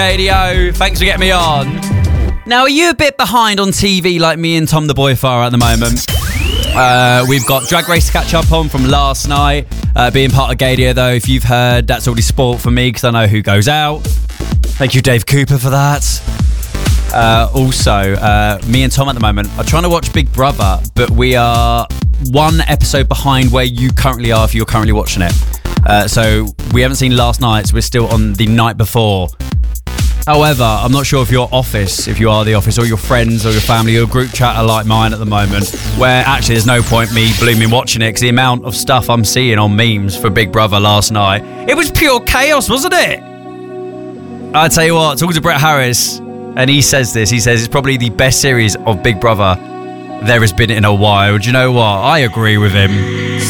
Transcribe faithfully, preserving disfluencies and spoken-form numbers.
Radio. Thanks for getting me on. Now, are you a bit behind on T V like me and Tom the Boy are at the moment? Uh, we've got Drag Race to catch up on from last night. Uh, being part of Gadia, though, if you've heard, that's already sport for me because I know who goes out. Thank you, Dave Cooper, for that. Uh, also, uh, me and Tom at the moment are trying to watch Big Brother, but we are one episode behind where you currently are if you're currently watching it. Uh, so we haven't seen last night's, we're still on the night before. However, I'm not sure if your office, if you are the office, or your friends or your family or group chat are like mine at the moment, where actually there's no point me blooming watching it because the amount of stuff I'm seeing on memes for Big Brother last night, it was pure chaos, wasn't it? I tell you what, talking to Brett Harris, and he says this, he says it's probably the best series of Big Brother there has been in a while. Do you know what? I agree with him.